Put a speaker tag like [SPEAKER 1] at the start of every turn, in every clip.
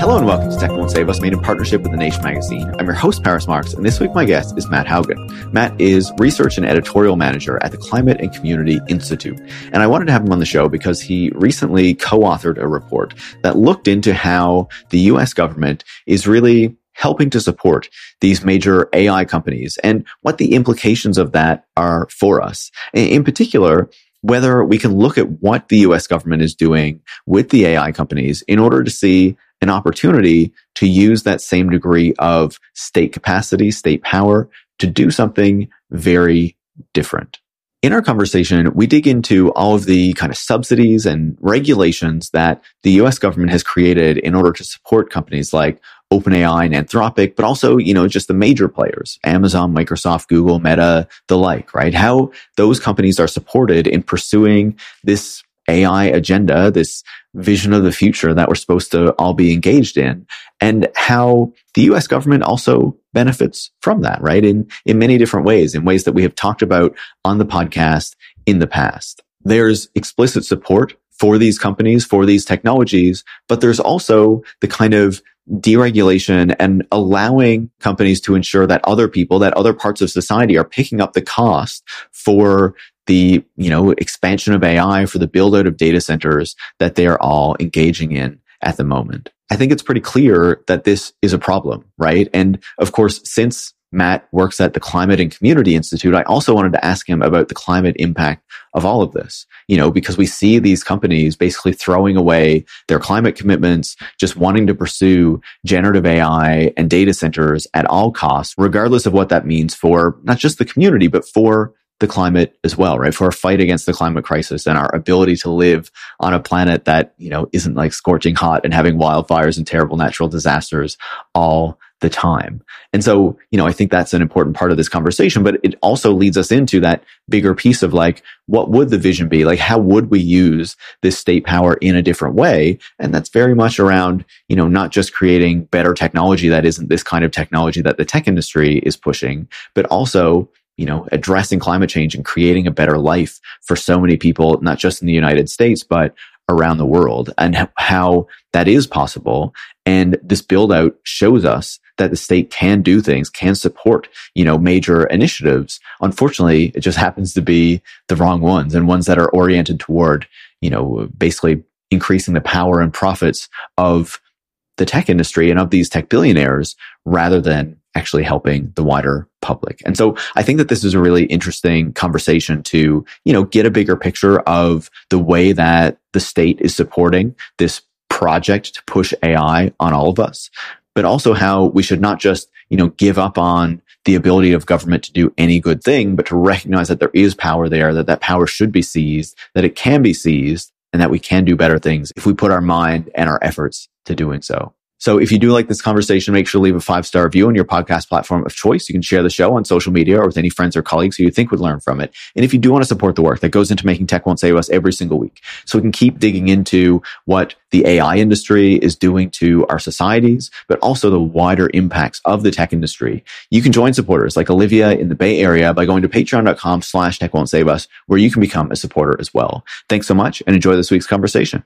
[SPEAKER 1] Hello and welcome to Tech Won't Save Us, made in partnership with The Nation magazine. I'm your host, Paris Marks, and this week my guest is Matt Haugen. Matt is research and editorial manager at the Climate and Community Institute. And I wanted to have him on the show because he recently co-authored a report that looked into how the US government is really helping to support these major AI companies and what the implications of that are for us. In particular, whether we can look at what the US government is doing with the AI companies in order to see an opportunity to use that same degree of state capacity, state power to do something very different. In our conversation, we dig into all of the kind of subsidies and regulations that the US government has created in order to support companies like OpenAI and Anthropic, but also, just the major players, Amazon, Microsoft, Google, Meta, the like, right? How those companies are supported in pursuing this AI agenda, this vision of the future that we're supposed to all be engaged in, and how the US government also benefits from that, right? In many different ways, in ways that we have talked about on the podcast in the past. There's explicit support for these companies, for these technologies, but there's also the kind of deregulation and allowing companies to ensure that other people, that other parts of society are picking up the cost for the, expansion of AI, for the build out of data centers that they are all engaging in at the moment. I think it's pretty clear that this is a problem, right? And of course, since Matt works at the Climate and Community Institute, I also wanted to ask him about the climate impact of all of this, because we see these companies basically throwing away their climate commitments, just wanting to pursue generative AI and data centers at all costs, regardless of what that means for not just the community, but for the climate as well, right? For our fight against the climate crisis and our ability to live on a planet that, isn't like scorching hot and having wildfires and terrible natural disasters all the time. And so, I think that's an important part of this conversation, but it also leads us into that bigger piece of what would the vision be? How would we use this state power in a different way? And that's very much around, not just creating better technology that isn't this kind of technology that the tech industry is pushing, but also addressing climate change and creating a better life for so many people, not just in the United States, but around the world, and how that is possible. And this build out shows us that the state can do things, can support, major initiatives. Unfortunately, it just happens to be the wrong ones, and ones that are oriented toward, basically increasing the power and profits of the tech industry and of these tech billionaires rather than actually helping the wider public. And so I think that this is a really interesting conversation to, get a bigger picture of the way that the state is supporting this project to push AI on all of us, but also how we should not just, give up on the ability of government to do any good thing, but to recognize that there is power there, that power should be seized, that it can be seized, and that we can do better things if we put our mind and our efforts to doing so. So if you do like this conversation, make sure to leave a 5-star review on your podcast platform of choice. You can share the show on social media or with any friends or colleagues who you think would learn from it. And if you do want to support the work that goes into making Tech Won't Save Us every single week, so we can keep digging into what the AI industry is doing to our societies, but also the wider impacts of the tech industry, you can join supporters like Olivia in the Bay Area by going to patreon.com/Tech Won't Save Us, where you can become a supporter as well. Thanks so much and enjoy this week's conversation.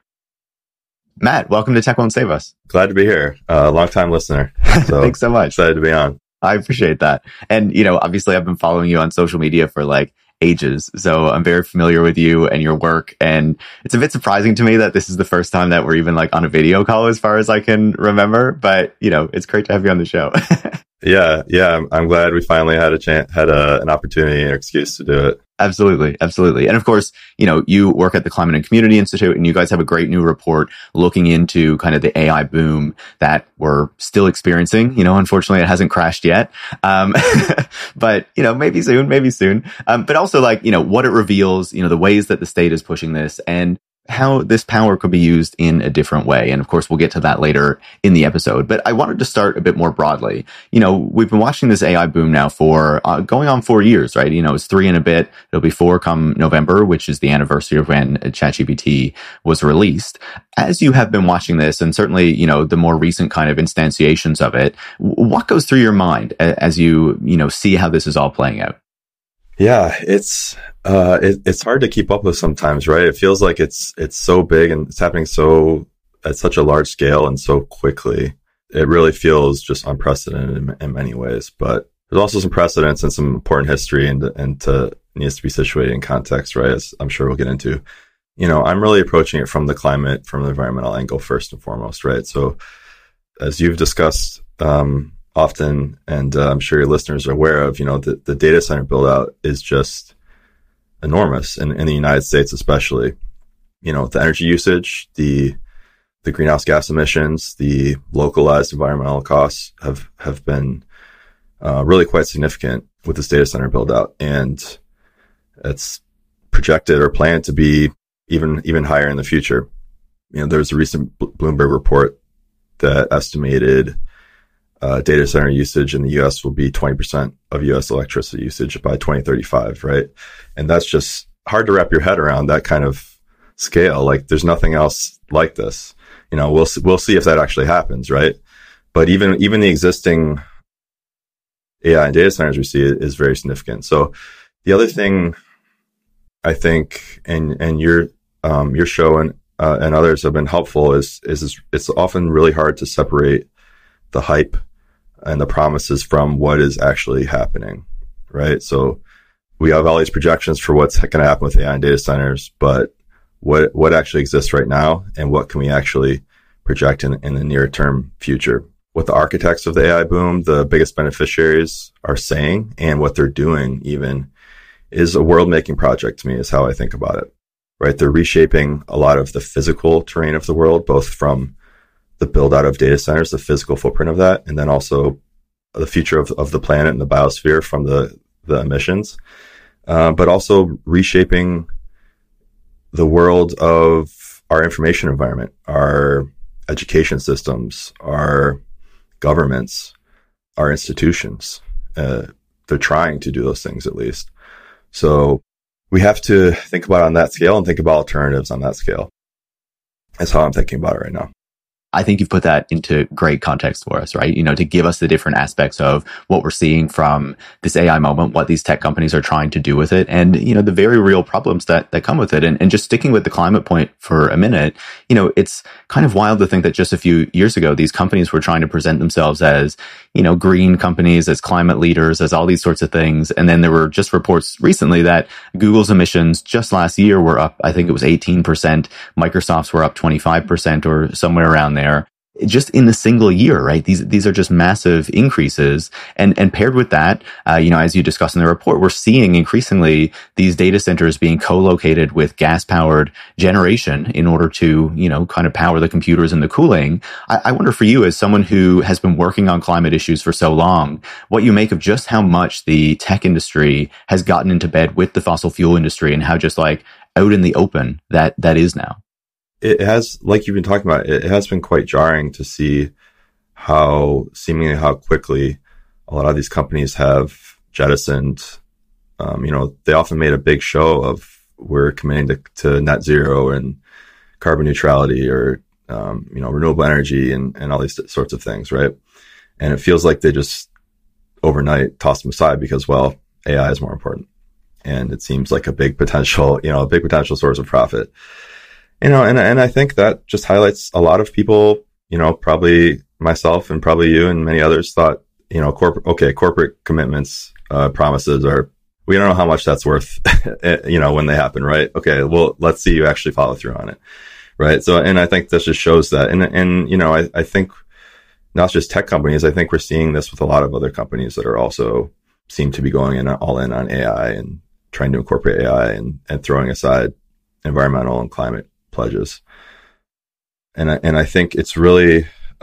[SPEAKER 1] Matt, welcome to Tech Won't Save Us.
[SPEAKER 2] Glad to be here. Long-time listener. So
[SPEAKER 1] thanks so much.
[SPEAKER 2] Excited to be on.
[SPEAKER 1] I appreciate that. And, obviously I've been following you on social media for ages. So I'm very familiar with you and your work. And it's a bit surprising to me that this is the first time that we're even on a video call as far as I can remember. But, it's great to have you on the show.
[SPEAKER 2] Yeah. I'm glad we finally had an opportunity and excuse to do it.
[SPEAKER 1] Absolutely. And of course, you work at the Climate and Community Institute, and you guys have a great new report looking into kind of the AI boom that we're still experiencing. Unfortunately, it hasn't crashed yet. But, maybe soon. But also what it reveals, the ways that the state is pushing this, and how this power could be used in a different way. And of course, we'll get to that later in the episode. But I wanted to start a bit more broadly. We've been watching this AI boom now for going on 4 years, right? It's 3 and a bit. It'll be 4 come November, which is the anniversary of when ChatGPT was released. As you have been watching this, and certainly, the more recent kind of instantiations of it, what goes through your mind as you, see how this is all playing out?
[SPEAKER 2] Yeah, it's hard to keep up with sometimes, right? It feels like it's so big and it's happening so at such a large scale and so quickly. It really feels just unprecedented in many ways, but there's also some precedents and some important history and needs to be situated in context, right? As I'm sure we'll get into. I'm really approaching it from the environmental angle first and foremost, right? So as you've discussed often, and I'm sure your listeners are aware of, the data center build out is just enormous in the United States, especially. The energy usage, the greenhouse gas emissions, the localized environmental costs have been really quite significant with this data center build out, and it's projected or planned to be even higher in the future. There was a recent Bloomberg report that estimated data center usage in the U.S. will be 20% of U.S. electricity usage by 2035, right? And that's just hard to wrap your head around, that kind of scale. Like, there's nothing else like this. We'll see if that actually happens, right? But even the existing AI and data centers we see is very significant. So the other thing I think, and your show and others have been helpful is it's often really hard to separate the hype and the promises from what is actually happening, right? So we have all these projections for what's going to happen with AI and data centers, but what actually exists right now, and what can we actually project in the near term future? What the architects of the AI boom, the biggest beneficiaries, are saying, and what they're doing even, is a world-making project to me, is how I think about it, right? They're reshaping a lot of the physical terrain of the world, both from the build-out of data centers, the physical footprint of that, and then also the future of the planet and the biosphere from the emissions, but also reshaping the world of our information environment, our education systems, our governments, our institutions. They're trying to do those things, at least. So we have to think about it on that scale and think about alternatives on that scale. That's how I'm thinking about it right now.
[SPEAKER 1] I think you've put that into great context for us, right? To give us the different aspects of what we're seeing from this AI moment, what these tech companies are trying to do with it, and, the very real problems that come with it. And just sticking with the climate point for a minute, it's kind of wild to think that just a few years ago, these companies were trying to present themselves as, green companies, as climate leaders, as all these sorts of things. And then there were just reports recently that Google's emissions just last year were up, I think it was 18%. Microsoft's were up 25% or somewhere around there, just in a single year, right? These are just massive increases. And paired with that, as you discussed in the report, we're seeing increasingly these data centers being co-located with gas-powered generation in order to, kind of power the computers and the cooling. I wonder, for you, as someone who has been working on climate issues for so long, what you make of just how much the tech industry has gotten into bed with the fossil fuel industry, and how just like out in the open that is now.
[SPEAKER 2] It has, like you've been talking about, it has been quite jarring to see how quickly a lot of these companies have jettisoned. They often made a big show of, we're committing to net zero and carbon neutrality, or renewable energy and all these sorts of things, right? And it feels like they just overnight tossed them aside because, well, AI is more important, and it seems like a big potential source of profit. And I think that just highlights a lot of people, probably myself and probably you and many others thought, corporate commitments, promises we don't know how much that's worth, when they happen, right? Okay, well, let's see you actually follow through on it, right? So, and I think this just shows that. And I think not just tech companies, I think we're seeing this with a lot of other companies that are also seem to be going all in on AI and trying to incorporate AI and throwing aside environmental and climate pledges. And I think it's really,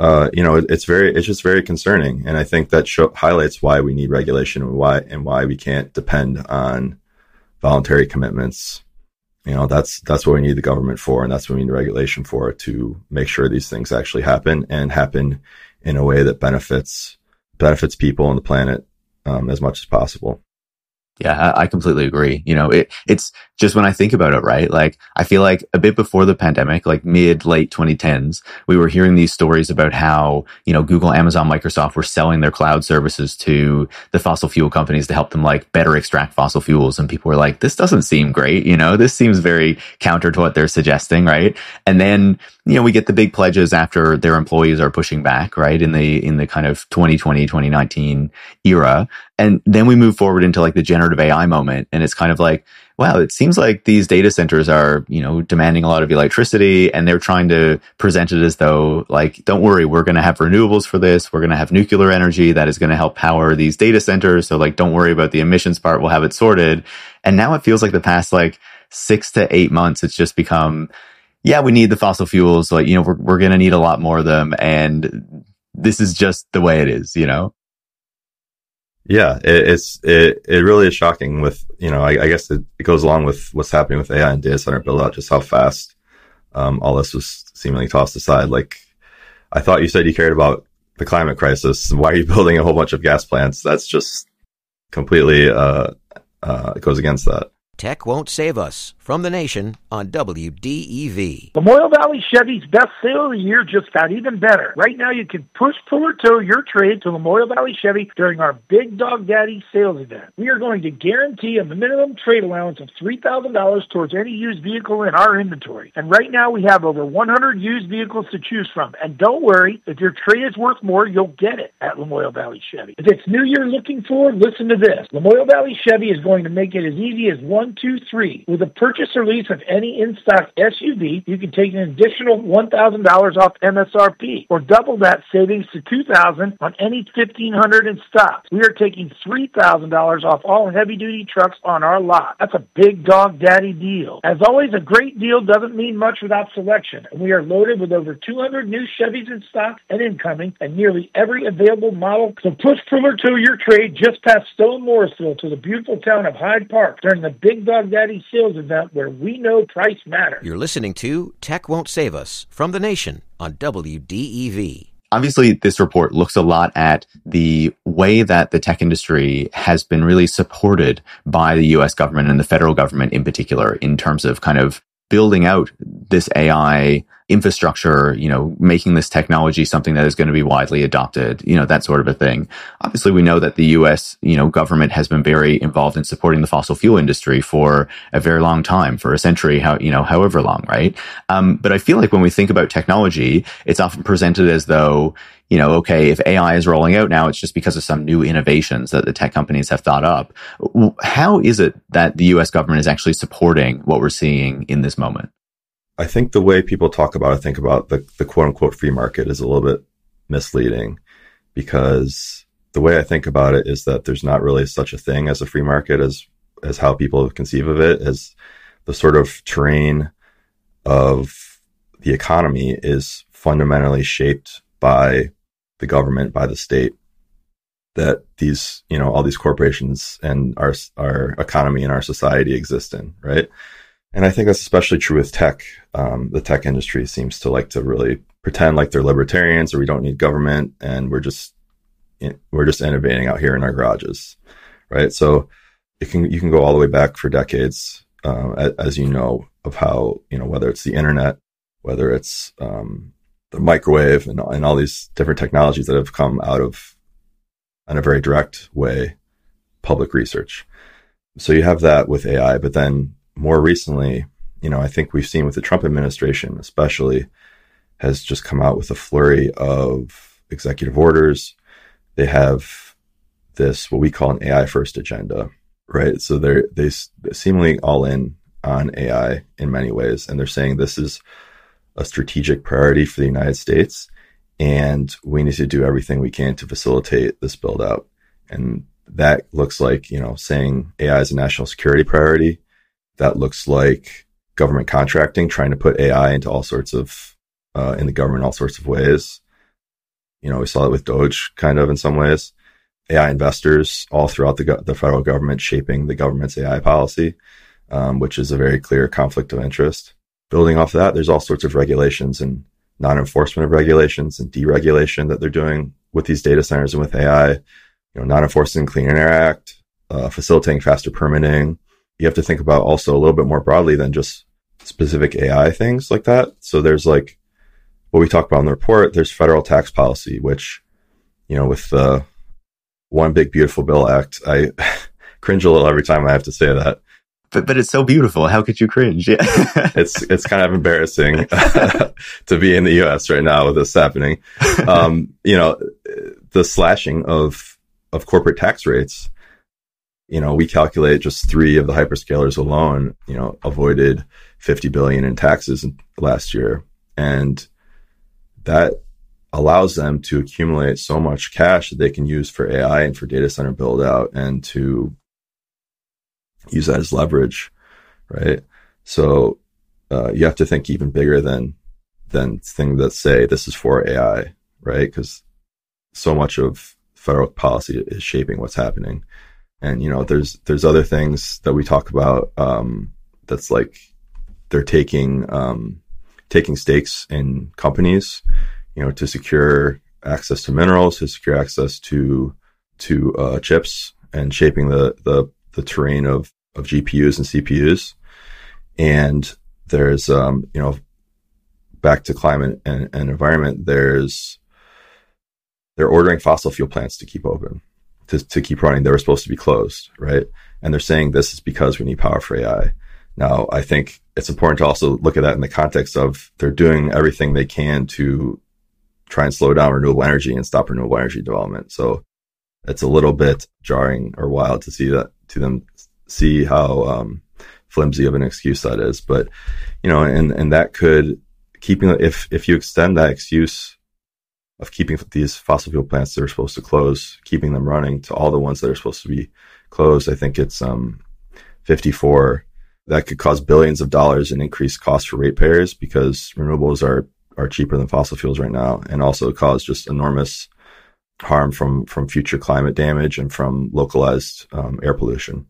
[SPEAKER 2] it's just very concerning. And I think that highlights why we need regulation and why we can't depend on voluntary commitments. That's what we need the government for, and that's what we need regulation for, to make sure these things actually happen, and happen in a way that benefits people and the planet as much as possible.
[SPEAKER 1] Yeah, I completely agree. It's just, when I think about it, right? Like, I feel like a bit before the pandemic, like late 2010s, we were hearing these stories about how, Google, Amazon, Microsoft were selling their cloud services to the fossil fuel companies to help them like better extract fossil fuels. And people were like, this doesn't seem great. This seems very counter to what they're suggesting, right? And then we get the big pledges after their employees are pushing back, right? In the kind of 2020, 2019 era. And then we move forward into like the generative AI moment. And it's kind of like, wow, it seems like these data centers are, demanding a lot of electricity, and they're trying to present it as though like, don't worry, we're going to have renewables for this. We're going to have nuclear energy that is going to help power these data centers. So like, don't worry about the emissions part. We'll have it sorted. And now it feels like the past like 6 to 8 months, it's just become, yeah, we need the fossil fuels. Like, we're going to need a lot more of them. And this is just the way it is,
[SPEAKER 2] Yeah, it really is shocking with, I guess it goes along with what's happening with AI and data center build out, just how fast all this was seemingly tossed aside. Like, I thought you said you cared about the climate crisis. Why are you building a whole bunch of gas plants? That's just completely it goes against that.
[SPEAKER 3] Tech Won't Save Us, from the Nation on WDEV.
[SPEAKER 4] Memorial Valley Chevy's best sale of the year just got even better. Right now, you can push, pull, or tow your trade to Memorial Valley Chevy during our Big Dog Daddy sales event. We are going to guarantee a minimum trade allowance of $3,000 towards any used vehicle in our inventory. And right now, we have over 100 used vehicles to choose from. And don't worry, if your trade is worth more, you'll get it at Memorial Valley Chevy. If it's new you're looking for, listen to this. Memorial Valley Chevy is going to make it as easy as 1, 2, 3. With a purchase or lease of any in-stock SUV, you can take an additional $1,000 off MSRP, or double that savings to $2,000 on any 1,500 in stock. We are taking $3,000 off all heavy-duty trucks on our lot. That's a Big Dog Daddy deal. As always, a great deal doesn't mean much without selection, and we are loaded with over 200 new Chevys in stock and incoming, and nearly every available model. So push, pull, or tow your trade just past Stone Morrisville to the beautiful town of Hyde Park during the Big Dog Daddy sales event, where we know price matters.
[SPEAKER 3] You're listening to Tech Won't Save Us, from the Nation on WDEV.
[SPEAKER 1] Obviously, this report looks a lot at the way that the tech industry has been really supported by the US government and the federal government in particular, in terms of kind of building out this AI infrastructure, making this technology something that is going to be widely adopted, that sort of a thing. Obviously, we know that the US, government has been very involved in supporting the fossil fuel industry for a very long time, for a century, however long, right? But I feel like when we think about technology, it's often presented as though, okay, if AI is rolling out now, it's just because of some new innovations that the tech companies have thought up. How is it that the US government is actually supporting what we're seeing in this moment?
[SPEAKER 2] I think the way people talk about it, think about the quote unquote free market, is a little bit misleading, because the way I think about it is that there's not really such a thing as a free market as how people conceive of it, as the sort of terrain of the economy is fundamentally shaped by the government, by the state, that these, all these corporations and our economy and our society exist in, right? And I think that's especially true with tech. The tech industry seems to like to really pretend like they're libertarians, or we don't need government, and we're just innovating out here in our garages, right? So you can go all the way back for decades, as of how, whether it's the internet, whether it's the microwave, and all these different technologies that have come out of, in a very direct way, public research. So you have that with AI, but then more recently, I think we've seen with the Trump administration especially, has just come out with a flurry of executive orders. They have this, what we call an AI first agenda, right? So they're seemingly all in on AI in many ways. And they're saying this is a strategic priority for the United States, and we need to do everything we can to facilitate this build out. And that looks like, saying AI is a national security priority. That looks like government contracting, trying to put AI into all sorts of, in the government, all sorts of ways. We saw it with Doge kind of in some ways. AI investors all throughout the federal government shaping the government's AI policy, which is a very clear conflict of interest. Building off that, there's all sorts of regulations and non-enforcement of regulations and deregulation that they're doing with these data centers and with AI, non-enforcing Clean Air Act, facilitating faster permitting. You have to think about also a little bit more broadly than just specific AI things like that. So there's like what we talk about in the report, there's federal tax policy, which, with the One Big Beautiful Bill Act, I cringe a little every time I have to say that.
[SPEAKER 1] but it's so beautiful. How could you cringe? Yeah.
[SPEAKER 2] It's kind of embarrassing to be in the US right now with this happening. The slashing of corporate tax rates, we calculate just 3 of the hyperscalers alone, avoided 50 billion in taxes last year. And that allows them to accumulate so much cash that they can use for AI and for data center build out and to use that as leverage, right? So you have to think even bigger than things that say this is for AI, right? Because so much of federal policy is shaping what's happening. And, there's other things that we talk about that's like they're taking stakes in companies, to secure access to minerals, to secure access to chips, and shaping the terrain of GPUs and CPUs. And there's, back to climate and environment, they're ordering fossil fuel plants to keep open, to keep running. They were supposed to be closed, right? And they're saying this is because we need power for AI. Now, I think it's important to also look at that in the context of they're doing everything they can to try and slow down renewable energy and stop renewable energy development. So it's a little bit jarring or wild to see how flimsy of an excuse that is. But, and that could if you extend that excuse of keeping these fossil fuel plants that are supposed to close, keeping them running to all the ones that are supposed to be closed, I think it's 54. That could cause billions of dollars in increased costs for ratepayers because renewables are cheaper than fossil fuels right now, and also cause just enormous harm from future climate damage and from localized air pollution.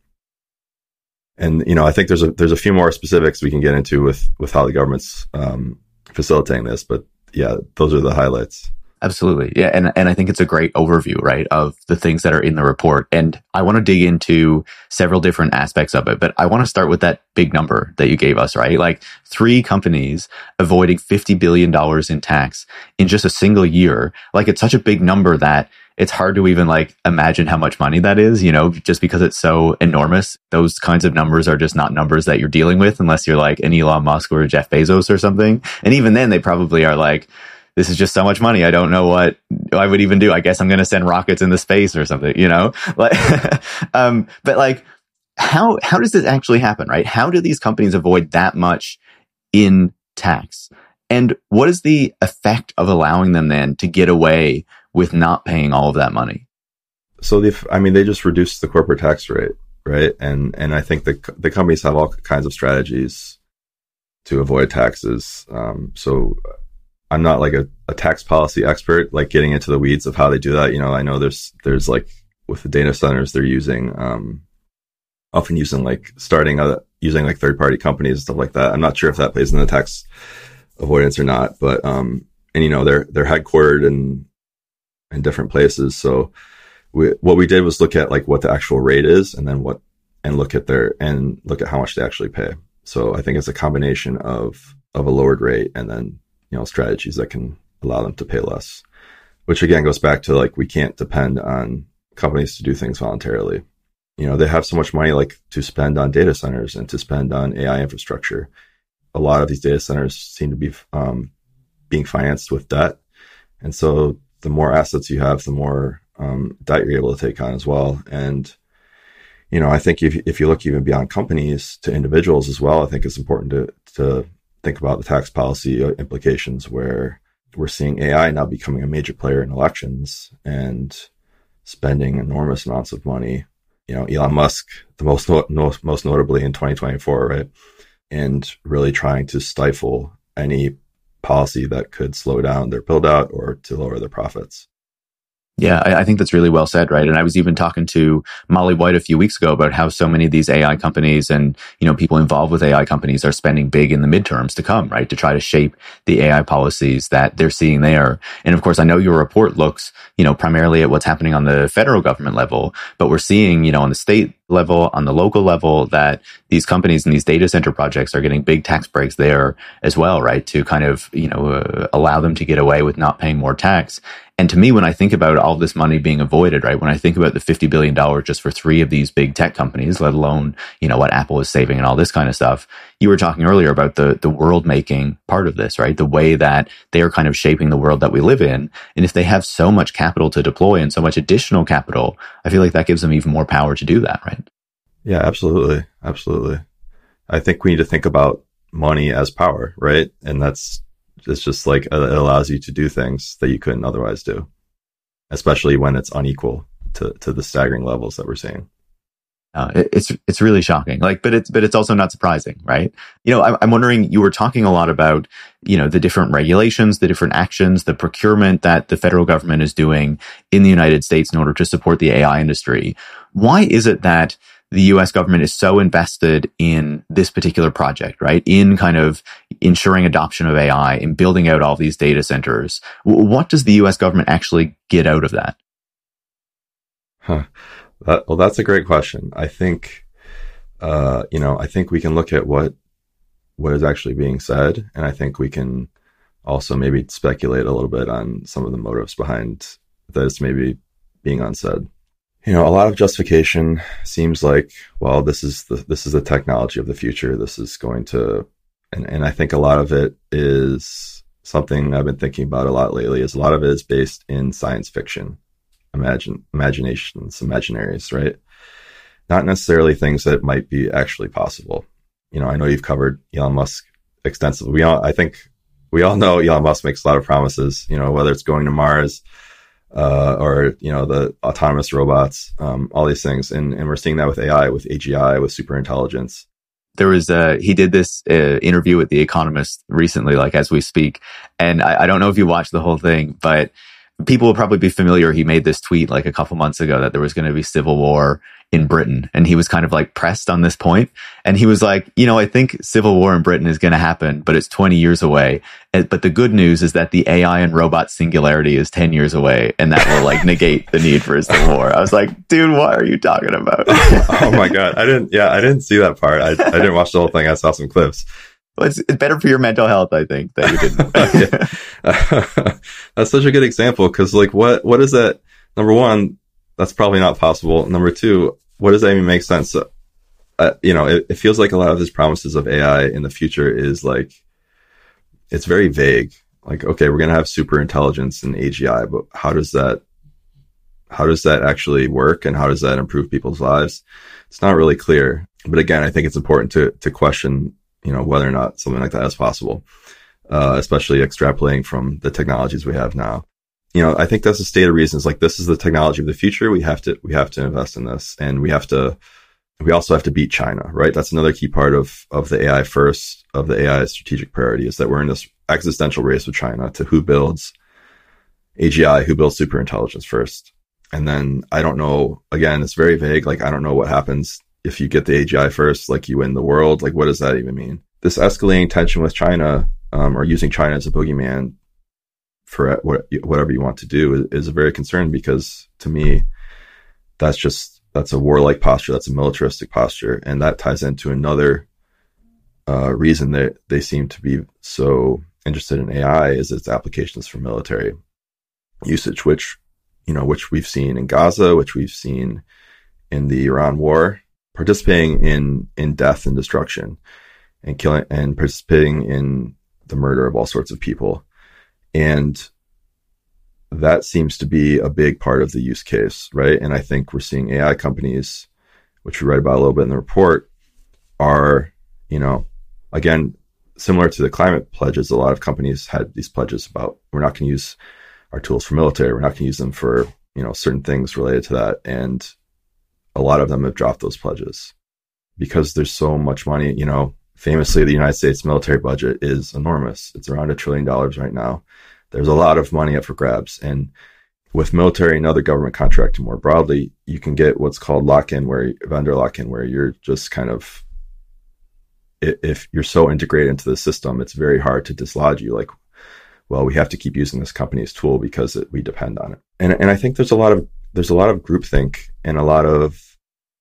[SPEAKER 2] And I think there's a few more specifics we can get into with how the government's facilitating this, but yeah, those are the highlights.
[SPEAKER 1] Absolutely. Yeah. And I think it's a great overview, right, of the things that are in the report. And I want to dig into several different aspects of it, but I want to start with that big number that you gave us, right? Like 3 companies avoiding $50 billion in tax in just a single year. Like it's such a big number that it's hard to even imagine how much money that is, just because it's so enormous. Those kinds of numbers are just not numbers that you're dealing with unless you're like an Elon Musk or a Jeff Bezos or something. And even then they probably are like, this is just so much money. I don't know what I would even do. I guess I'm going to send rockets into space or something, but how does this actually happen, right? How do these companies avoid that much in tax? And what is the effect of allowing them then to get away with not paying all of that money?
[SPEAKER 2] So they just reduced the corporate tax rate, right? And I think the companies have all kinds of strategies to avoid taxes. So I'm not like a tax policy expert, like getting into the weeds of how they do that. I know there's like with the data centers, they're often using third party companies and stuff like that. I'm not sure if that plays in the tax avoidance or not, but they're headquartered in different places. So what we did was look at like what the actual rate is, and then look at how much they actually pay. So I think it's a combination of a lowered rate and then strategies that can allow them to pay less, which again goes back to like we can't depend on companies to do things voluntarily. They have so much money to spend on data centers and to spend on AI infrastructure. A lot of these data centers seem to be being financed with debt, and so the more assets you have, the more debt you're able to take on as well. And I think if you look even beyond companies to individuals as well, I think it's important to think about the tax policy implications, where we're seeing AI now becoming a major player in elections and spending enormous amounts of money. Elon Musk, the most notably in 2024, right? And really trying to stifle any policy that could slow down their build out or to lower their profits.
[SPEAKER 1] Yeah, I think that's really well said, right? And I was even talking to Molly White a few weeks ago about how so many of these AI companies and, people involved with AI companies are spending big in the midterms to come, right? To try to shape the AI policies that they're seeing there. And of course, I know your report looks, primarily at what's happening on the federal government level, but we're seeing, on the state level, on the local level, that these companies and these data center projects are getting big tax breaks there as well, right? To kind of, allow them to get away with not paying more tax. And to me, when I think about all this money being avoided, right, when I think about the $50 billion just for 3 of these big tech companies, let alone, what Apple is saving and all this kind of stuff, you were talking earlier about the world making part of this, right? The way that they are kind of shaping the world that we live in. And if they have so much capital to deploy and so much additional capital, I feel like that gives them even more power to do that, right?
[SPEAKER 2] Yeah, absolutely. Absolutely. I think we need to think about money as power, right? And it's just like, it allows you to do things that you couldn't otherwise do, especially when it's unequal to the staggering levels that we're seeing.
[SPEAKER 1] It's really shocking. But it's also not surprising, right? I'm wondering, you were talking a lot about, the different regulations, the different actions, the procurement that the federal government is doing in the United States in order to support the AI industry. Why is it that the US government is so invested in this particular project, right? In kind of ensuring adoption of AI, in building out all these data centers. What does the US government actually get out of that?
[SPEAKER 2] Well, that's a great question. I think, I think we can look at what is actually being said, and I think we can also maybe speculate a little bit on some of the motives behind this maybe being unsaid. A lot of justification seems like, well, this is the technology of the future. This is going to, and I think a lot of it is something I've been thinking about a lot lately. Is a lot of it is based in science fiction. Imaginations, imaginaries, right? Not necessarily things that might be actually possible. I know you've covered Elon Musk extensively. I think we all know Elon Musk makes a lot of promises, whether it's going to Mars, or, the autonomous robots, all these things. And we're seeing that with AI, with AGI, with superintelligence.
[SPEAKER 1] There was he did this interview with The Economist recently, as we speak. And I don't know if you watched the whole thing, but people will probably be familiar. He made this tweet a couple months ago that there was going to be civil war in Britain. And he was kind of pressed on this point. And he was like, I think civil war in Britain is going to happen, but it's 20 years away. But the good news is that the AI and robot singularity is 10 years away. And that will negate the need for a civil war. I was like, dude, what are you talking about?
[SPEAKER 2] Oh my God. I didn't see that part. I didn't watch the whole thing. I saw some clips.
[SPEAKER 1] Well, it's better for your mental health, I think, that you didn't.
[SPEAKER 2] That's such a good example, because what is that? Number one, that's probably not possible. Number two, what does that even make sense? It feels like a lot of his promises of AI in the future is it's very vague. Okay, we're going to have super intelligence and AGI, but how does that actually work, and how does that improve people's lives? It's not really clear. But again, I think it's important to question, whether or not something like that is possible, especially extrapolating from the technologies we have now. I think that's the state of reasons. This is the technology of the future. We have to invest in this, and we also have to beat China, right? That's another key part of the AI first, of the AI strategic priority, is that we're in this existential race with China to who builds AGI, who builds superintelligence first. And then I don't know, again, it's very vague. I don't know what happens if you get the AGI first, you win the world. What does that even mean? This escalating tension with China, or using China as a boogeyman for whatever you want to do is very concerning, because to me, that's a warlike posture. That's a militaristic posture. And that ties into another reason that they seem to be so interested in AI, is its applications for military usage, which we've seen in Gaza, which we've seen in the Iran war, participating in death and destruction, and killing, and participating in the murder of all sorts of people. And that seems to be a big part of the use case, right? And I think we're seeing AI companies, which we write about a little bit in the report, are, again, similar to the climate pledges. A lot of companies had these pledges about, we're not going to use our tools for military. We're not going to use them for, certain things related to that. And a lot of them have dropped those pledges because there's so much money. Famously, the United States military budget is enormous. It's around $1 trillion right now. There's a lot of money up for grabs. And with military and other government contracting more broadly, you can get what's called vendor lock-in, where you're just kind of, if you're so integrated into the system, it's very hard to dislodge you. We have to keep using this company's tool because we depend on it. And I think there's a lot of groupthink and a lot of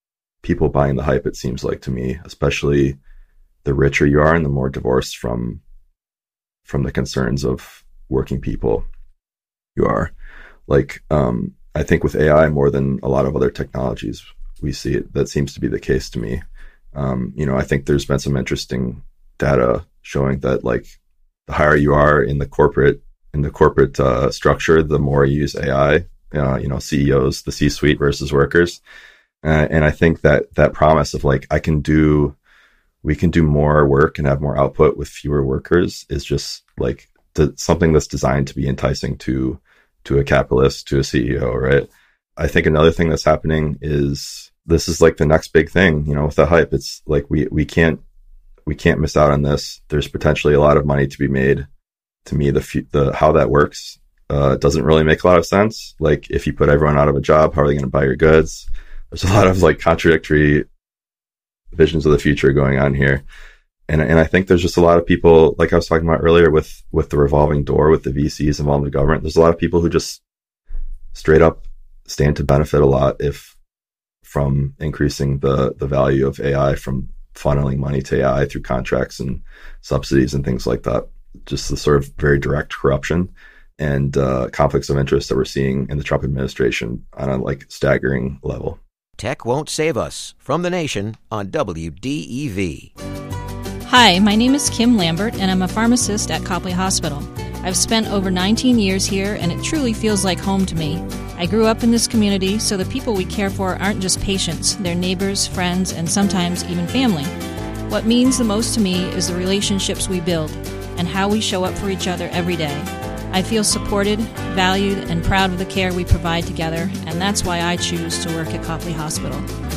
[SPEAKER 2] people buying the hype, it seems like to me, especially the richer you are and the more divorced from the concerns of working people you are. Like, I think with AI more than a lot of other technologies, we see it. That seems to be the case to me. I think there's been some interesting data showing that like the higher you are in the corporate structure, the more you use AI. CEOs, the C-suite versus workers, and I think that promise of like we can do more work and have more output with fewer workers is just like something that's designed to be enticing to a capitalist, to a CEO, right? I think another thing that's happening is this is like the next big thing, with the hype. It's like we can't miss out on this. There's potentially a lot of money to be made. To me, the how that works doesn't really make a lot of sense. Like if you put everyone out of a job, how are they going to buy your goods? There's a lot of like contradictory visions of the future going on here. And I think there's just a lot of people, like I was talking about earlier with the revolving door, with the VCs involved in the government, there's a lot of people who just straight up stand to benefit a lot from increasing the value of AI, from funneling money to AI through contracts and subsidies and things like that. Just the sort of very direct corruption and conflicts of interest that we're seeing in the Trump administration on a like staggering level.
[SPEAKER 3] Tech Won't Save Us, from The Nation on WDEV.
[SPEAKER 5] Hi, my name is Kim Lambert, and I'm a pharmacist at Copley Hospital. I've spent over 19 years here, and it truly feels like home to me. I grew up in this community, so the people we care for aren't just patients, they're neighbors, friends, and sometimes even family. What means the most to me is the relationships we build and how we show up for each other every day. I feel supported, valued, and proud of the care we provide together, and that's why I choose to work at Copley Hospital.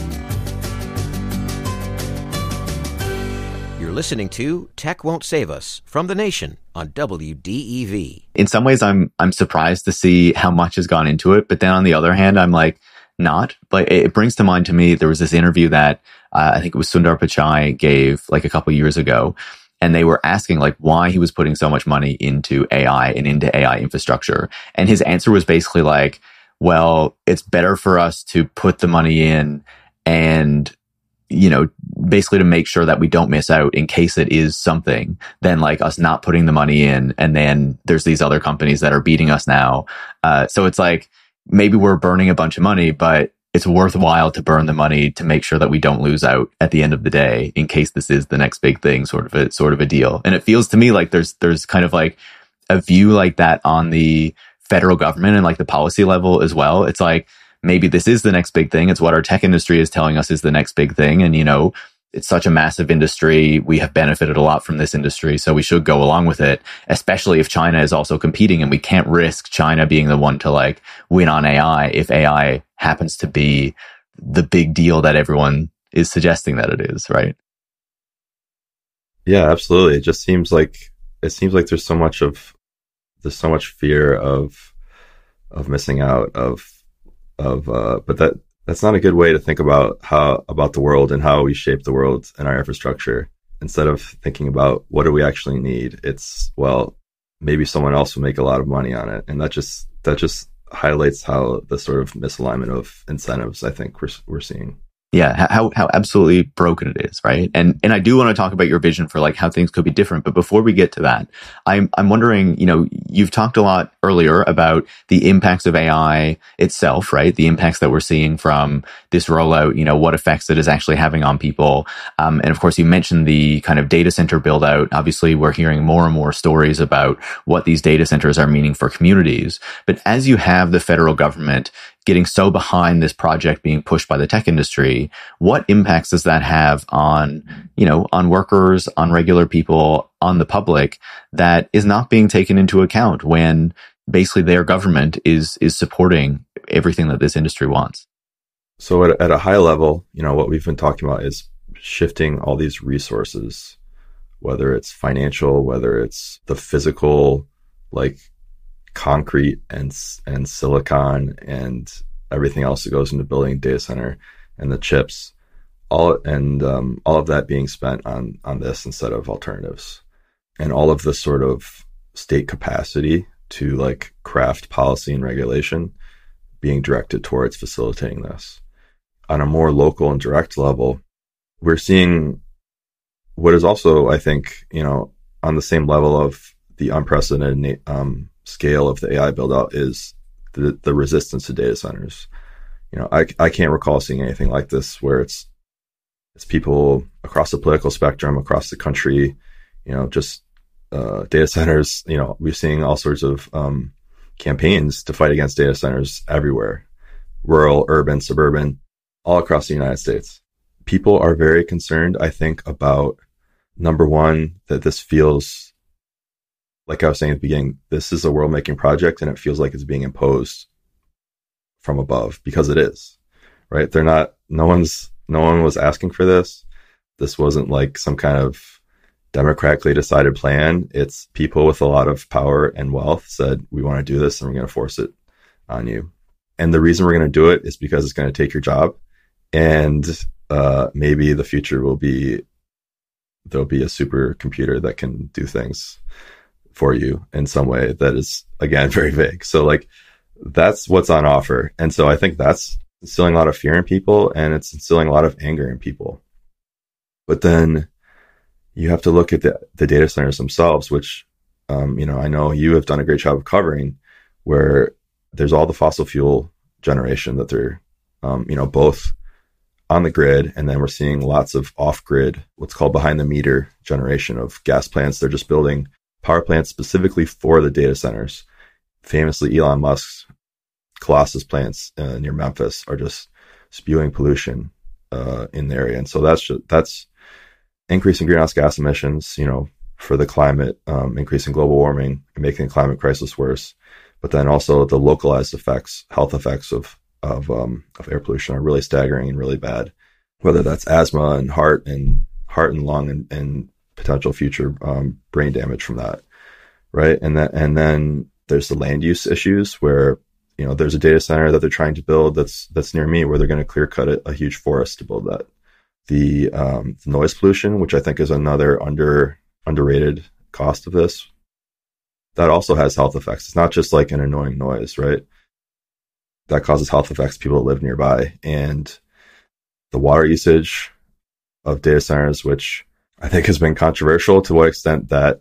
[SPEAKER 3] You're listening to Tech Won't Save Us, from The Nation on WDEV.
[SPEAKER 1] In some ways, I'm surprised to see how much has gone into it, but then on the other hand, I'm like, not. But it brings to mind to me, there was this interview that I think it was Sundar Pichai gave like a couple years ago. And they were asking like why he was putting so much money into AI and into AI infrastructure. And his answer was basically like, well, it's better for us to put the money in and, basically to make sure that we don't miss out in case it is something than like us not putting the money in. And then there's these other companies that are beating us now. So it's like, maybe we're burning a bunch of money, but it's worthwhile to burn the money to make sure that we don't lose out at the end of the day in case this is the next big thing, sort of a deal. And it feels to me like there's kind of like a view like that on the federal government and like the policy level as well. It's like, maybe this is the next big thing. It's what our tech industry is telling us is the next big thing. And, it's such a massive industry. We have benefited a lot from this industry, so we should go along with it, especially if China is also competing, and we can't risk China being the one to like win on AI if AI happens to be the big deal that everyone is suggesting that it is, right?
[SPEAKER 2] Yeah, absolutely. It just seems like there's so much fear of missing out but that's not a good way to think about the world and how we shape the world and our infrastructure. Instead of thinking about what do we actually need, it's, well, maybe someone else will make a lot of money on it. And that just highlights how the sort of misalignment of incentives I think we're seeing.
[SPEAKER 1] Yeah, how absolutely broken it is, right? And I do want to talk about your vision for like how things could be different. But before we get to that, I'm wondering, you've talked a lot earlier about the impacts of AI itself, right? The impacts that we're seeing from this rollout, what effects it is actually having on people. And of course, you mentioned the kind of data center build out. Obviously, we're hearing more and more stories about what these data centers are meaning for communities. But as you have the federal government getting so behind this project being pushed by the tech industry, what impacts does that have on, on workers, on regular people, on the public that is not being taken into account when basically their government is supporting everything that this industry wants?
[SPEAKER 2] So at a high level, what we've been talking about is shifting all these resources, whether it's financial, whether it's the physical, like concrete and silicon and everything else that goes into building a data center and the chips, all of that being spent on this instead of alternatives, and all of the sort of state capacity to like craft policy and regulation being directed towards facilitating this. on a more local and direct level, we're seeing what is also, I think, on the same level of the unprecedented scale of the AI build out is the resistance to data centers. I can't recall seeing anything like this where it's people across the political spectrum, across the country, just data centers. We're seeing all sorts of campaigns to fight against data centers everywhere, rural, urban, suburban, all across the United States. People are very concerned, I think, about, number one, that this feels, like I was saying at the beginning, this is a world-making project and it feels like it's being imposed from above, because it is, right? No one was asking for this. This wasn't like some kind of democratically decided plan. It's people with a lot of power and wealth said, we want to do this and we're going to force it on you. And the reason we're going to do it is because it's going to take your job. And maybe the future will be, there'll be a supercomputer that can do things for you in some way that is, again, very vague. So like, that's what's on offer. And so I think that's instilling a lot of fear in people, and it's instilling a lot of anger in people. But then you have to look at the data centers themselves, which, I know you have done a great job of covering, where there's all the fossil fuel generation that they're, both on the grid, and then we're seeing lots of off-grid, what's called behind the meter generation of gas plants. They're just building power plants specifically for the data centers. Famously, Elon Musk's Colossus plants near Memphis are just spewing pollution in the area. And so that's increasing greenhouse gas emissions, for the climate, increasing global warming and making the climate crisis worse. But then also the localized effects, health effects of air pollution are really staggering and really bad, whether that's asthma and heart and lung and potential future brain damage from that. Right. And then there's the land use issues where, there's a data center that they're trying to build that's near me, where they're going to clear cut a huge forest to build that. The noise pollution, which I think is another underrated cost of this, that also has health effects. It's not just like an annoying noise, right? That causes health effects to people that live nearby. And the water usage of data centers, which I think has been controversial to what extent that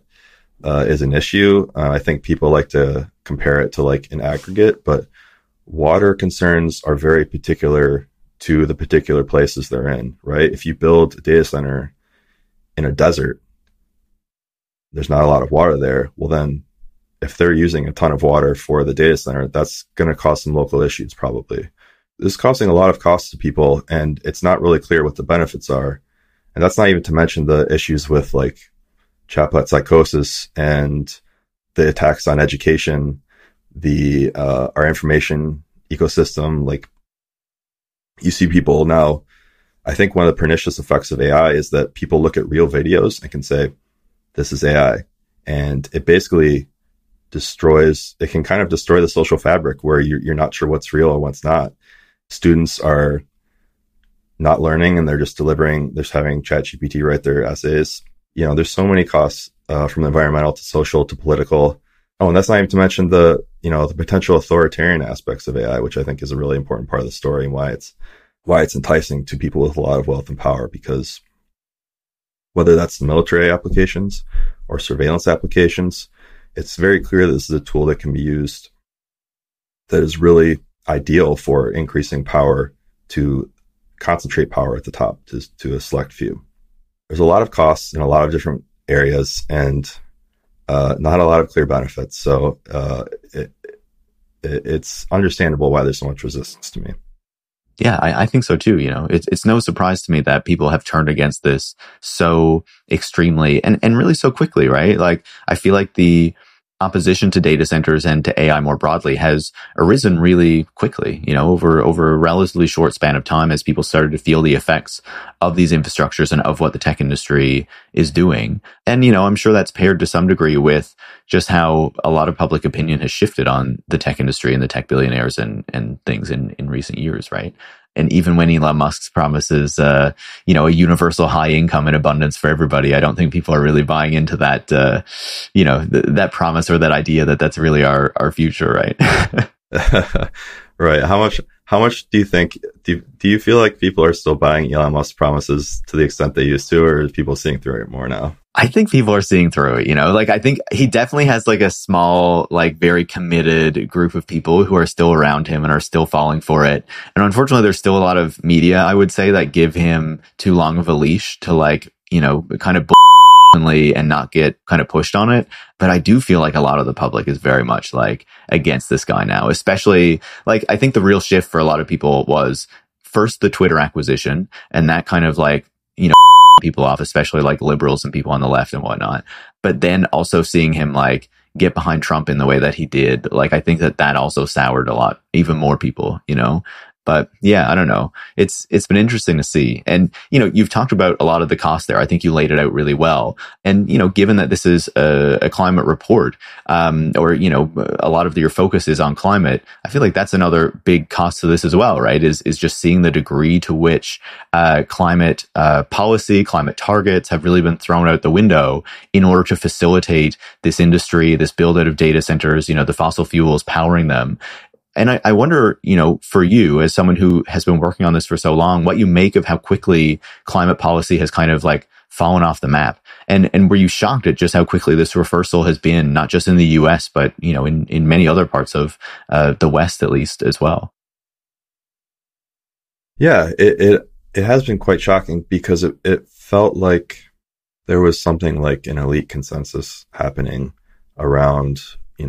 [SPEAKER 2] is an issue. I think people like to compare it to like an aggregate, but water concerns are very particular to the particular places they're in, right? If you build a data center in a desert, there's not a lot of water there. Well, then if they're using a ton of water for the data center, that's going to cause some local issues probably. This is causing a lot of costs to people, and it's not really clear what the benefits are. And that's not even to mention the issues with like chaplet psychosis and the attacks on education, our information ecosystem. Like, you see people now, I think one of the pernicious effects of AI is that people look at real videos and can say, this is AI. And it basically it can kind of destroy the social fabric where you're not sure what's real or what's not. Students are not learning and they're just having ChatGPT write their essays. There's so many costs from the environmental to social to political. Oh, and that's not even to mention the potential authoritarian aspects of AI, which I think is a really important part of the story, and why it's enticing to people with a lot of wealth and power, because whether that's the military applications or surveillance applications, it's very clear this is a tool that can be used that is really ideal for increasing power, to concentrate power at the top to a select few. There's a lot of costs in a lot of different areas, and not a lot of clear benefits. So it's understandable why there's so much resistance to me.
[SPEAKER 1] Yeah, I think so too. It's no surprise to me that people have turned against this so extremely and really so quickly, right? Like, I feel like the opposition to data centers and to AI more broadly has arisen really quickly, over a relatively short span of time, as people started to feel the effects of these infrastructures and of what the tech industry is doing. And, I'm sure that's paired to some degree with just how a lot of public opinion has shifted on the tech industry and the tech billionaires and things in recent years, right? And even when Elon Musk promises, a universal high income and abundance for everybody, I don't think people are really buying into that, that promise or that idea that that's really our future, right?
[SPEAKER 2] Right. How How much do you think, do you feel like people are still buying Elon Musk's promises to the extent they used to, or are people seeing through it more now?
[SPEAKER 1] I think people are seeing through it, like, I think he definitely has like a small, like very committed group of people who are still around him and are still falling for it. And unfortunately, there's still a lot of media, I would say, that give him too long of a leash to like, kind of and not get kind of pushed on it. But I do feel like a lot of the public is very much like against this guy now, especially like, I think the real shift for a lot of people was first the Twitter acquisition, and that kind of like, people off, especially like liberals and people on the left and whatnot. But then also seeing him like get behind Trump in the way that he did, like, I think that also soured a lot, even more people, But yeah, I don't know. It's been interesting to see. And, you've talked about a lot of the costs there. I think you laid it out really well. And, given that this is a climate report, or, a lot of your focus is on climate, I feel like that's another big cost to this as well, right? Is just seeing the degree to which climate policy, climate targets have really been thrown out the window in order to facilitate this industry, this build out of data centers, the fossil fuels powering them. And I wonder, for you as someone who has been working on this for so long, what you make of how quickly climate policy has kind of like fallen off the map. And were you shocked at just how quickly this reversal has been, not just in the US, but, in many other parts of the West, at least, as well?
[SPEAKER 2] Yeah, it has been quite shocking because it felt like there was something like an elite consensus happening around,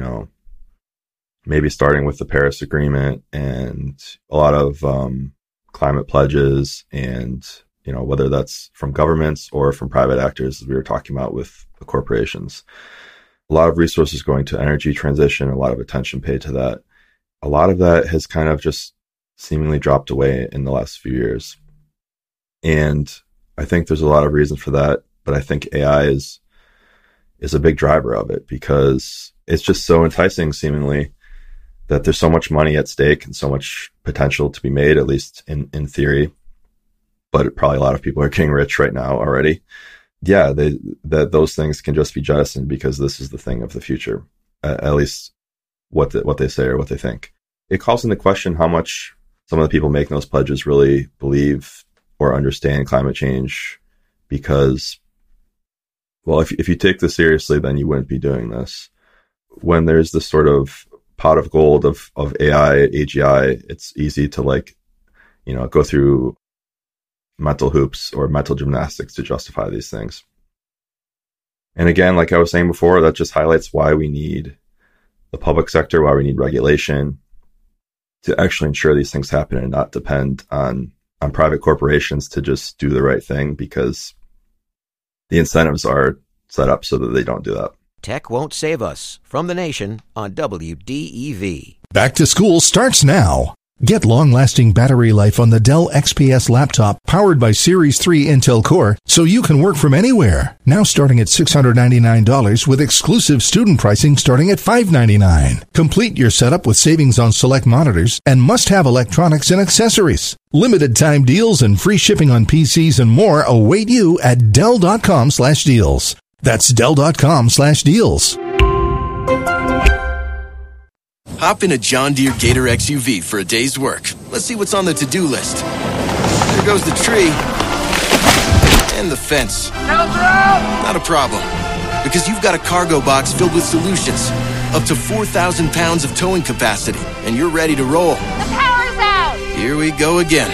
[SPEAKER 2] maybe starting with the Paris Agreement and a lot of climate pledges, and, whether that's from governments or from private actors, as we were talking about with the corporations. A lot of resources going to energy transition, a lot of attention paid to that. A lot of that has kind of just seemingly dropped away in the last few years. And I think there's a lot of reason for that, but I think AI is a big driver of it because it's just so enticing, seemingly, that there's so much money at stake and so much potential to be made, at least in theory. But probably a lot of people are getting rich right now already. Yeah, that those things can just be jettisoned because this is the thing of the future, at least what they say or what they think. It calls into question how much some of the people making those pledges really believe or understand climate change, because, well, if you take this seriously, then you wouldn't be doing this. When there's this sort of pot of gold of AI, AGI, it's easy to go through mental hoops or mental gymnastics to justify these things. And again, like I was saying before, that just highlights why we need the public sector, why we need regulation to actually ensure these things happen and not depend on private corporations to just do the right thing, because the incentives are set up so that they don't do that.
[SPEAKER 3] Tech Won't Save Us, from The Nation on WDEV.
[SPEAKER 6] Back to school starts now. Get long-lasting battery life on the Dell XPS laptop powered by Series 3 Intel Core so you can work from anywhere. Now starting at $699 with exclusive student pricing starting at $599. Complete your setup with savings on select monitors and must-have electronics and accessories. Limited time deals and free shipping on PCs and more await you at Dell.com/deals. That's Dell.com/deals.
[SPEAKER 7] Hop in a John Deere Gator XUV for a day's work. Let's see what's on the to-do list. There goes the tree. And the fence. Not a problem. Because you've got a cargo box filled with solutions. Up to 4,000 pounds of towing capacity. And you're ready to roll.
[SPEAKER 8] The power's out!
[SPEAKER 7] Here we go again.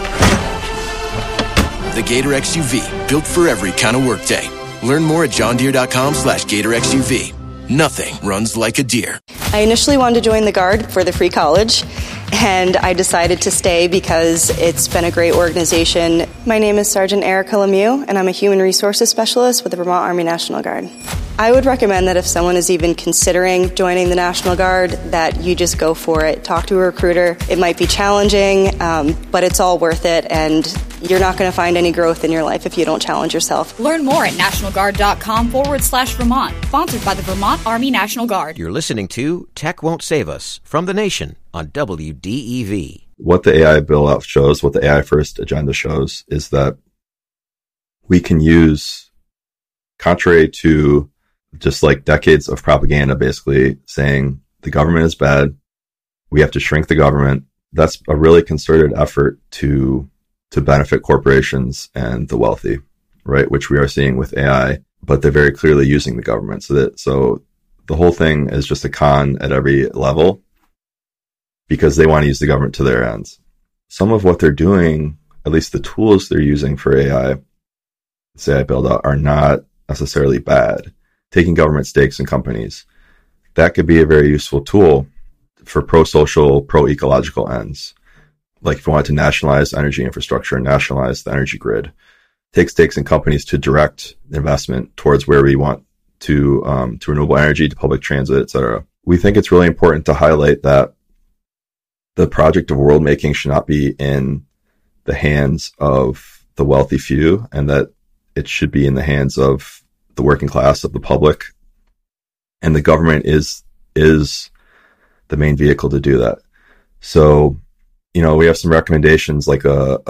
[SPEAKER 7] The Gator XUV. Built for every kind of workday. Learn more at johndeere.com/Gator XUV. Nothing runs like a deer.
[SPEAKER 9] I initially wanted to join the Guard for the free college, and I decided to stay because it's been a great organization. My name is Sergeant Erica Lemieux, and I'm a Human Resources Specialist with the Vermont Army National Guard. I would recommend that if someone is even considering joining the National Guard, that you just go for it. Talk to a recruiter. It might be challenging, but it's all worth it, and you're not going to find any growth in your life if you don't challenge yourself.
[SPEAKER 8] Learn more at nationalguard.com/Vermont. Sponsored by the Vermont Army National Guard.
[SPEAKER 3] You're listening to Tech Won't Save Us, from The Nation on WDEV.
[SPEAKER 2] What the AI bill shows, what the AI first agenda shows, is that we can use, contrary to just like decades of propaganda, basically saying the government is bad, we have to shrink the government, that's a really concerted effort to benefit corporations and the wealthy, right? Which we are seeing with AI, but they're very clearly using the government. So the whole thing is just a con at every level because they want to use the government to their ends. Some of what they're doing, at least the tools they're using for AI, this AI build out, are not necessarily bad. Taking government stakes in companies, that could be a very useful tool for pro-social, pro-ecological ends. Like if you wanted to nationalize energy infrastructure and nationalize the energy grid, take stakes in companies to direct investment towards where we want to renewable energy, to public transit, et cetera. We think it's really important to highlight that the project of world making should not be in the hands of the wealthy few, and that it should be in the hands of the working class, of the public. And the government is the main vehicle to do that. So, we have some recommendations like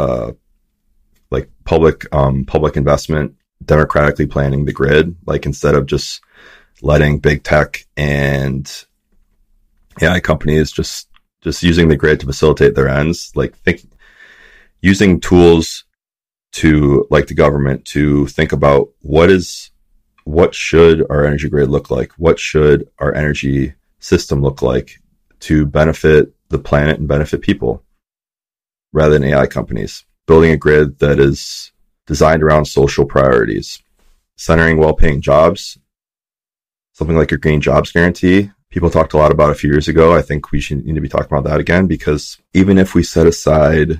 [SPEAKER 2] public investment, democratically planning the grid, like instead of just letting big tech and AI companies just using the grid to facilitate their ends, using tools to, like the government, to think about what should our energy grid look like? What should our energy system look like to benefit the planet and benefit people rather than AI companies? Building a grid that is designed around social priorities, centering well-paying jobs, something like your green jobs guarantee. People talked a lot about a few years ago. I think we should need to be talking about that again, because even if we set aside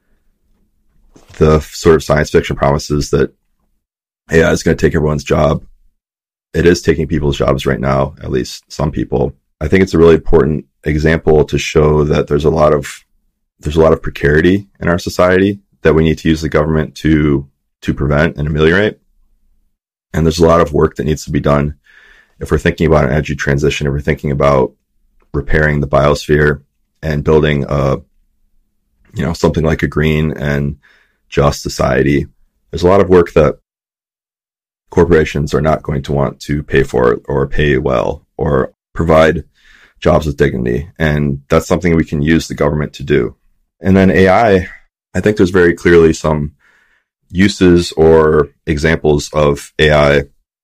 [SPEAKER 2] the sort of science fiction promises that AI is going to take everyone's job, it is taking people's jobs right now, at least some people. I think it's a really important example to show that there's a lot of precarity in our society that we need to use the government to prevent and ameliorate. And there's a lot of work that needs to be done if we're thinking about an energy transition, if we're thinking about repairing the biosphere and building something like a green and just society. There's a lot of work that corporations are not going to want to pay for or pay well or provide jobs with dignity. And that's something we can use the government to do. And then AI, I think there's very clearly some uses or examples of AI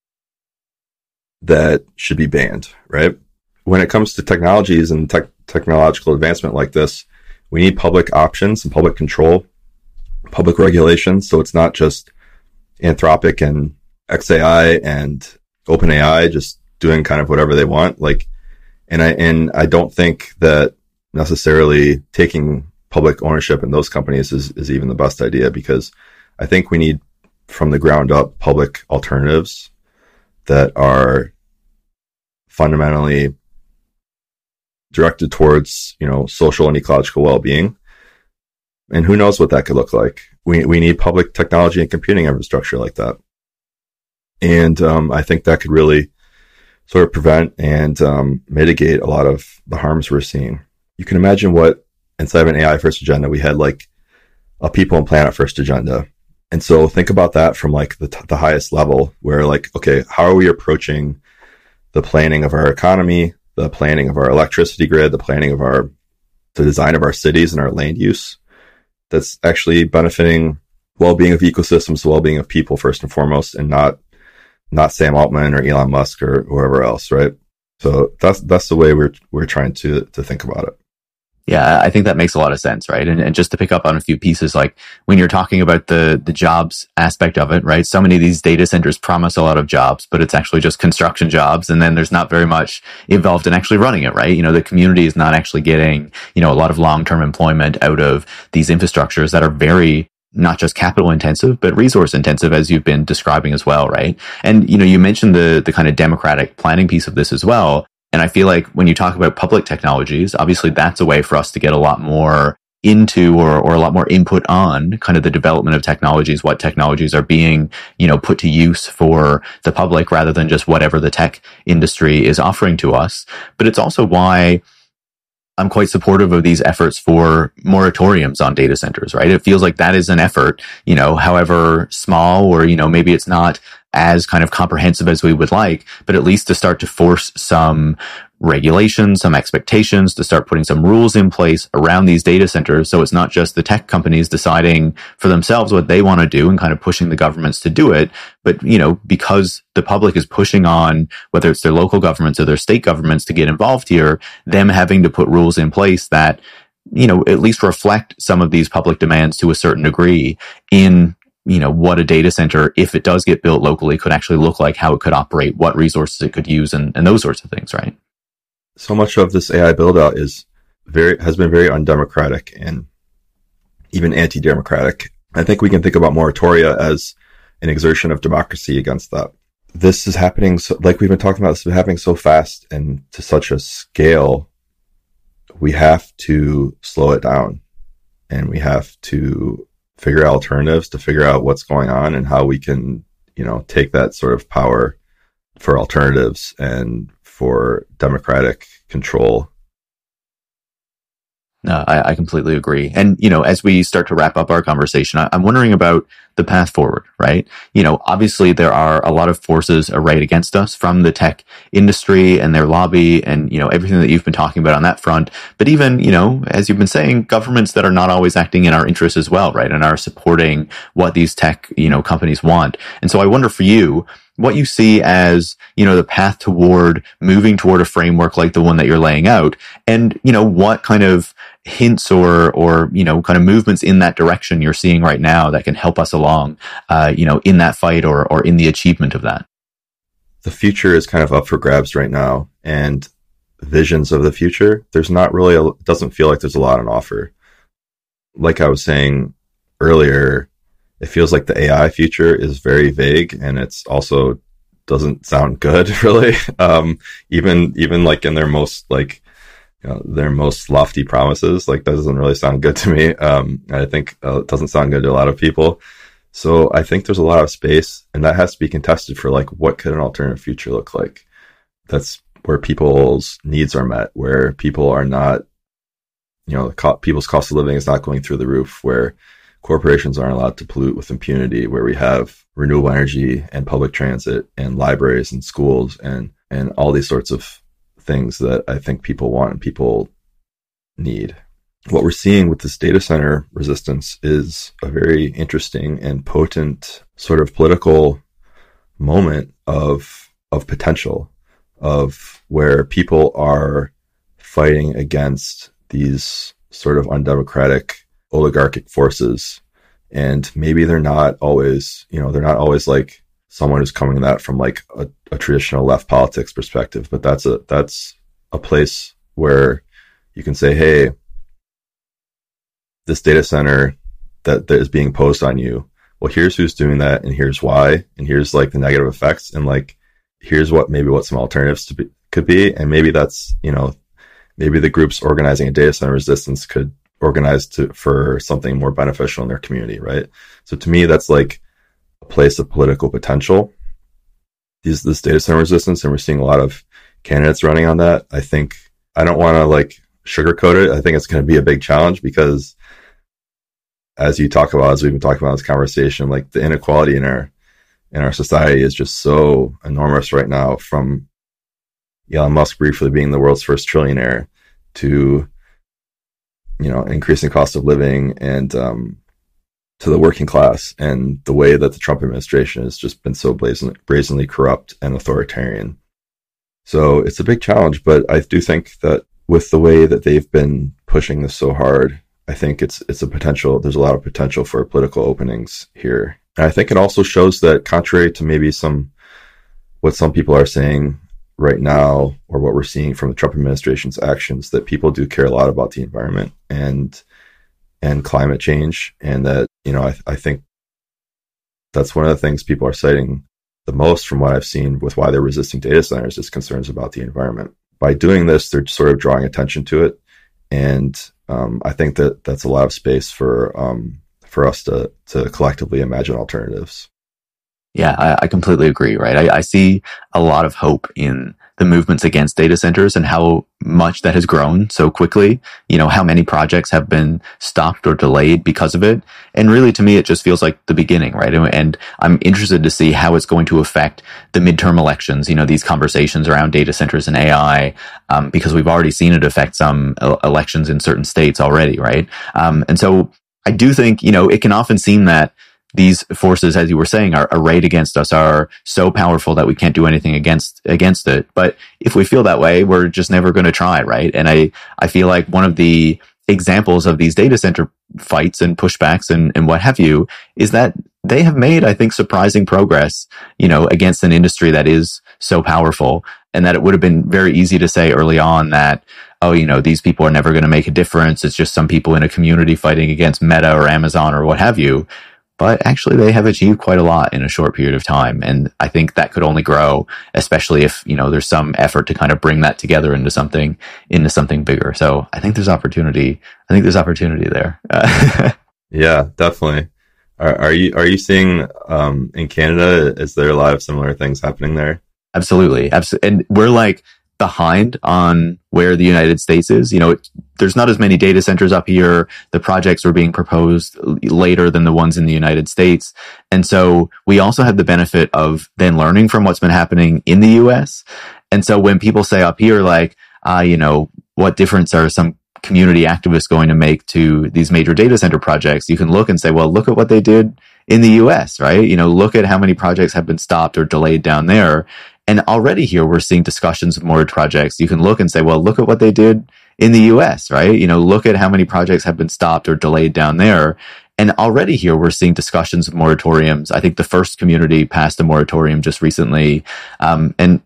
[SPEAKER 2] that should be banned, right? When it comes to technologies and technological advancement like this, we need public options and public control, public regulation. So it's not just Anthropic and XAI and OpenAI just doing kind of whatever they want. And I don't think that necessarily taking public ownership in those companies is even the best idea, because I think we need from the ground up public alternatives that are fundamentally directed towards, social and ecological well-being. And who knows what that could look like. We need public technology and computing infrastructure like that. And I think that could really sort of prevent and mitigate a lot of the harms we're seeing. You can imagine what, instead of an AI first agenda, we had like a people and planet first agenda. And so think about that from like the highest level, where like, okay, how are we approaching the planning of our economy, the planning of our electricity grid, the design of our cities and our land use that's actually benefiting well-being of ecosystems, the well-being of people first and foremost, and not Sam Altman or Elon Musk or whoever else, right? So that's the way we're trying to think about it.
[SPEAKER 1] Yeah, I think that makes a lot of sense, right? And just to pick up on a few pieces, like when you're talking about the jobs aspect of it, right? So many of these data centers promise a lot of jobs, but it's actually just construction jobs. And then there's not very much involved in actually running it, right? The community is not actually getting, a lot of long-term employment out of these infrastructures that are very not just capital intensive, but resource intensive, as you've been describing as well, right? And, you mentioned the kind of democratic planning piece of this as well. And I feel like when you talk about public technologies, obviously that's a way for us to get a lot more into or a lot more input on kind of the development of technologies, what technologies are being, put to use for the public rather than just whatever the tech industry is offering to us. But it's also why I'm quite supportive of these efforts for moratoriums on data centers, right? It feels like that is an effort, however small, or, maybe it's not as kind of comprehensive as we would like, but at least to start to force some regulations, some expectations, to start putting some rules in place around these data centers. So it's not just the tech companies deciding for themselves what they want to do and kind of pushing the governments to do it. But, because the public is pushing on, whether it's their local governments or their state governments to get involved here, them having to put rules in place that, at least reflect some of these public demands to a certain degree in, what a data center, if it does get built locally, could actually look like, how it could operate, what resources it could use, and those sorts of things, right?
[SPEAKER 2] So much of this AI build out has been very undemocratic and even anti-democratic. I think we can think about moratoria as an exertion of democracy against that. This is happening, so, like we've been talking about, this is happening so fast and to such a scale. We have to slow it down, and we have to figure out alternatives to figure out what's going on and how we can, take that sort of power for alternatives and for democratic control.
[SPEAKER 1] No, I completely agree. And, as we start to wrap up our conversation, I'm wondering about the path forward, right? Obviously there are a lot of forces arrayed against us from the tech industry and their lobby and, everything that you've been talking about on that front. But even, as you've been saying, governments that are not always acting in our interests as well, right? And are supporting what these tech, companies want. And so I wonder for you, what you see as, the path toward moving toward a framework like the one that you're laying out, and, what kind of hints or, kind of movements in that direction you're seeing right now that can help us along, in that fight or in the achievement of that.
[SPEAKER 2] The future is kind of up for grabs right now, and visions of the future, there's not really, it doesn't feel like there's a lot on offer. Like I was saying earlier, it feels like the AI future is very vague, and it's also doesn't sound good, really. Even like in their most their most lofty promises, that doesn't really sound good to me. I think it doesn't sound good to a lot of people. So I think there's a lot of space, and that has to be contested for what could an alternative future look like? That's where people's needs are met, where people are not, people's cost of living is not going through the roof, where corporations aren't allowed to pollute with impunity, where we have renewable energy and public transit and libraries and schools and all these sorts of things that I think people want and people need. What we're seeing with this data center resistance is a very interesting and potent sort of political moment of potential, of where people are fighting against these sort of undemocratic oligarchic forces. And maybe they're not always, like someone who's coming at that from a traditional left politics perspective, but that's a place where you can say, hey, this data center that is being posed on you, well, here's who's doing that, and here's why, and here's the negative effects, and here's what some alternatives could be. And maybe that's, maybe the groups organizing a data center resistance could organize for something more beneficial in their community, right? So to me, that's a place of political potential. This data center resistance, and we're seeing a lot of candidates running on that. I think, I don't want to sugarcoat it. I think it's going to be a big challenge because, as we've been talking about in this conversation, the inequality in our society is just so enormous right now, from Elon Musk briefly being the world's first trillionaire to, increasing cost of living and to the working class, and the way that the Trump administration has just been so brazenly corrupt and authoritarian. So it's a big challenge, but I do think that with the way that they've been pushing this so hard, I think it's a potential. There's a lot of potential for political openings here. And I think it also shows that, contrary to maybe what some people are saying right now, or what we're seeing from the Trump administration's actions, that people do care a lot about the environment and climate change. And that, I think that's one of the things people are citing the most from what I've seen with why they're resisting data centers, is concerns about the environment. By doing this, they're sort of drawing attention to it. And I think that that's a lot of space for us to collectively imagine alternatives.
[SPEAKER 1] Yeah, I completely agree, right? I see a lot of hope in the movements against data centers and how much that has grown so quickly, how many projects have been stopped or delayed because of it. And really, to me, it just feels like the beginning, right? And I'm interested to see how it's going to affect the midterm elections, these conversations around data centers and AI, because we've already seen it affect some elections in certain states already, right? And so I do think, it can often seem that these forces, as you were saying, are arrayed against us, are so powerful that we can't do anything against it. But if we feel that way, we're just never going to try, right? And I feel like one of the examples of these data center fights and pushbacks and what have you is that they have made, I think, surprising progress, against an industry that is so powerful, and that it would have been very easy to say early on that, these people are never going to make a difference. It's just some people in a community fighting against Meta or Amazon or what have you. But actually, they have achieved quite a lot in a short period of time. And I think that could only grow, especially if, there's some effort to kind of bring that together into something bigger. So I think there's opportunity. There.
[SPEAKER 2] Yeah, definitely. Are you seeing, in Canada, is there a lot of similar things happening there?
[SPEAKER 1] Absolutely. And we're like behind on where the United States is. There's not as many data centers up here. The projects were being proposed later than the ones in the United States. And so we also have the benefit of then learning from what's been happening in the US. And so when people say up here, like, what difference are some community activists going to make to these major data center projects? You can look and say, well, look at what they did in the US, right? Look at how many projects have been stopped or delayed down there. And already here, we're seeing discussions of more projects. You can look and say, well, look at what they did in the US, right? Look at how many projects have been stopped or delayed down there. And already here, we're seeing discussions of moratoriums. I think the First community passed a moratorium just recently. And